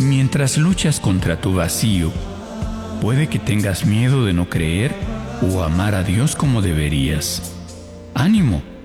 Mientras luchas contra tu vacío, puede que tengas miedo de no creer o amar a Dios como deberías. Ánimo,